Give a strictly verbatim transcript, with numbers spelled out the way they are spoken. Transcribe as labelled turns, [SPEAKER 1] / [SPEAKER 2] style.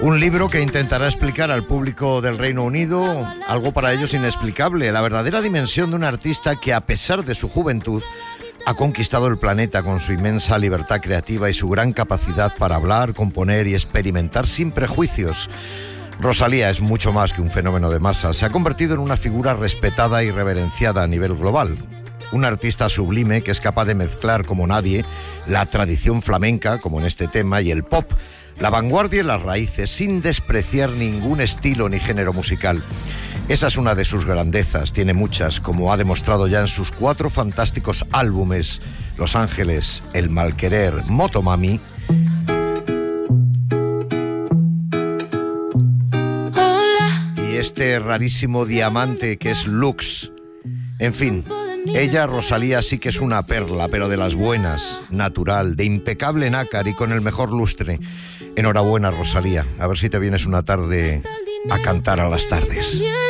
[SPEAKER 1] Un libro que intentará explicar al público del Reino Unido algo para ellos inexplicable, la verdadera dimensión de un artista que, a pesar de su juventud, ha conquistado el planeta con su inmensa libertad creativa y su gran capacidad para hablar, componer y experimentar sin prejuicios. Rosalía es mucho más que un fenómeno de masa, se ha convertido en una figura respetada y reverenciada a nivel global. Un artista sublime que es capaz de mezclar como nadie la tradición flamenca, como en este tema, y el pop, la vanguardia y las raíces, sin despreciar ningún estilo ni género musical. Esa es una de sus grandezas, tiene muchas, como ha demostrado ya en sus cuatro fantásticos álbumes: Los Ángeles, El Malquerer, Motomami y este rarísimo diamante que es Lux. En fin, ella, Rosalía, sí que es una perla, pero de las buenas, natural, de impecable nácar y con el mejor lustre. Enhorabuena, Rosalía. A ver si te vienes una tarde a cantar a las tardes.